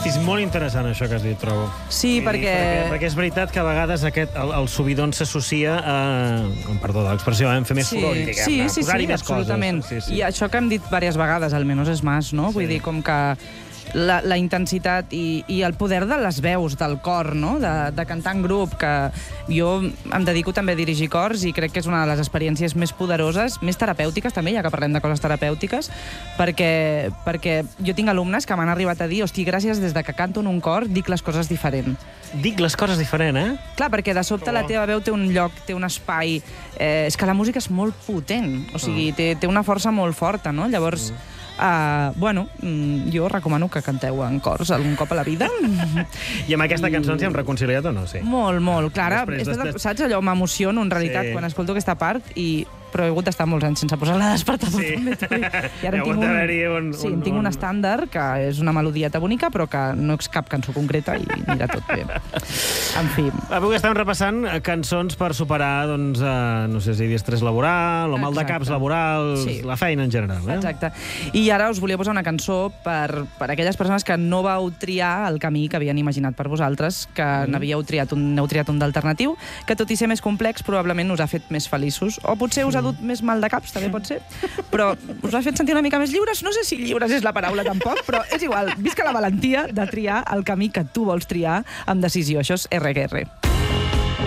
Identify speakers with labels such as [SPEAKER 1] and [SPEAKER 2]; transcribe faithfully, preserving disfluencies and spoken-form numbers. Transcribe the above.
[SPEAKER 1] Hosti, és molt interessant això que has dit, trobo.
[SPEAKER 2] Sí,
[SPEAKER 1] Vull dir,
[SPEAKER 2] perquè...
[SPEAKER 1] perquè... Perquè és veritat que a vegades aquest, el, el subidon s'associa a... Amb perdó de l'expressió, a fer més
[SPEAKER 2] Sí,
[SPEAKER 1] soroll, diguem-ne.
[SPEAKER 2] sí, sí,
[SPEAKER 1] Posar-hi
[SPEAKER 2] sí,
[SPEAKER 1] més
[SPEAKER 2] absolutament.
[SPEAKER 1] coses. Sí, sí.
[SPEAKER 2] I això que hem dit diverses vegades, al menys és más, no? Vull
[SPEAKER 1] Sí.
[SPEAKER 2] dir, com que la, la intensitat i, i el poder de les veus, del cor, no? De, de cantar en grup, que jo em dedico també a dirigir cors i crec que és una de les experiències més poderoses, més terapèutiques també, ja que parlem de coses terapèutiques, perquè, perquè jo tinc alumnes que m'han arribat a dir, hosti, gràcies, des de que canto en un cor dic les coses diferent.
[SPEAKER 1] Dic les coses diferent, eh?
[SPEAKER 2] Clar, perquè de sobte la teva veu té un lloc, té un espai... Eh, és que la música és molt potent, o sigui, té, té una força molt forta, no? Llavors, uh, bueno, mm, jo recomano que canteu en cors algun cop a la vida.
[SPEAKER 1] I amb aquesta
[SPEAKER 2] I-
[SPEAKER 1] cançó ens hi hem reconciliat o no? Sí.
[SPEAKER 2] Molt, molt. Clara,
[SPEAKER 1] Després,
[SPEAKER 2] és de,
[SPEAKER 1] després-
[SPEAKER 2] saps allò? M'emociono, en realitat,
[SPEAKER 1] Sí.
[SPEAKER 2] quan escolto aquesta part, i però he hagut d'estar molts anys sense posar la despertador.
[SPEAKER 1] Sí.
[SPEAKER 2] També t'ho dic. I ara
[SPEAKER 1] Hi ha
[SPEAKER 2] en tinc
[SPEAKER 1] hagut d'haver-hi un-
[SPEAKER 2] sí,
[SPEAKER 1] un-
[SPEAKER 2] en tinc un
[SPEAKER 1] un-
[SPEAKER 2] estàndard, que és una melodieta bonica, però que no és cap cançó concreta i anirà tot bé. En fi.
[SPEAKER 1] Avui estem repassant eh, cançons per superar, doncs, eh, no sé si dir estrès laboral, o mal de
[SPEAKER 2] Exacte.
[SPEAKER 1] caps laborals,
[SPEAKER 2] Sí.
[SPEAKER 1] la feina en general. Eh?
[SPEAKER 2] Exacte. I ara us volia posar una cançó per, per aquelles persones que no vau triar el camí que havien imaginat per vosaltres, que mm. n'havíeu triat un, n'heu triat un d'alternatiu, que tot i ser més complex probablement us ha fet més feliços. O potser us ha dut més mal de caps, també pot ser. Però us ha fet sentir una mica més lliures? No sé si lliures és la paraula tampoc, però és igual. Visca la valentia de triar el camí que tu vols triar amb decisió. Això és erre que erre.